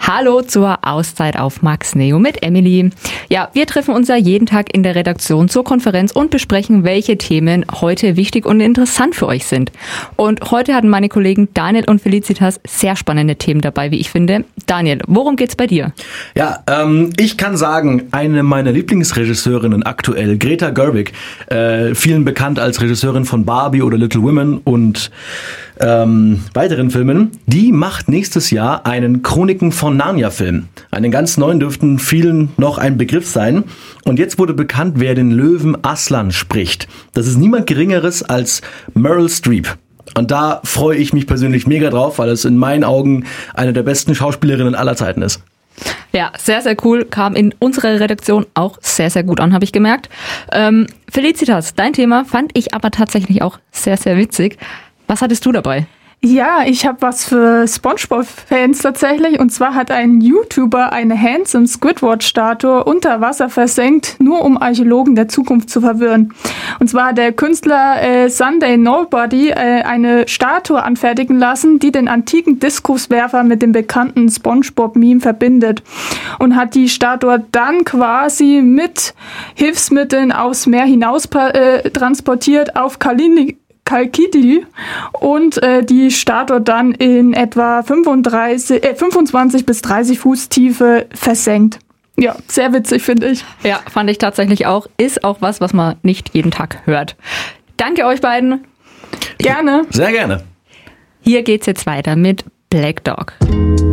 Hallo zur Auszeit auf Max Neo mit Emily. Ja, wir treffen uns ja jeden Tag in der Redaktion zur Konferenz und besprechen, welche Themen heute wichtig und interessant für euch sind. Und heute hatten meine Kollegen Daniel und Felicitas sehr spannende Themen dabei, wie ich finde. Daniel, worum geht's bei dir? Ja, ich kann sagen, eine meiner Lieblingsregisseurinnen aktuell, Greta Gerwig, vielen bekannt als Regisseurin von Barbie oder Little Women und weiteren Filmen, die macht nächstes Jahr einen Chroniken von Narnia-Film. Einen ganz neuen, dürften vielen noch ein Begriff sein. Und jetzt wurde bekannt, wer den Löwen Aslan spricht. Das ist niemand Geringeres als Meryl Streep. Und da freue ich mich persönlich mega drauf, weil es in meinen Augen eine der besten Schauspielerinnen aller Zeiten ist. Ja, sehr, sehr cool. Kam in unserer Redaktion auch sehr, sehr gut an, habe ich gemerkt. Felicitas, dein Thema fand ich aber tatsächlich auch sehr, sehr witzig. Was hattest du dabei? Ja, ich habe was für SpongeBob-Fans tatsächlich. Und zwar hat ein YouTuber eine Handsome Squidward-Statue unter Wasser versenkt, nur um Archäologen der Zukunft zu verwirren. Und zwar hat der Künstler Sunday Nobody eine Statue anfertigen lassen, die den antiken Diskuswerfer mit dem bekannten SpongeBob-Meme verbindet. Und hat die Statue dann quasi mit Hilfsmitteln aufs Meer hinaus transportiert auf Kalkidi und die Statue dann in etwa 25 bis 30 Fuß Tiefe versenkt. Ja, sehr witzig, finde ich. Ja, fand ich tatsächlich auch. Ist auch was man nicht jeden Tag hört. Danke euch beiden. Gerne. Sehr gerne. Hier geht's jetzt weiter mit Black Dog.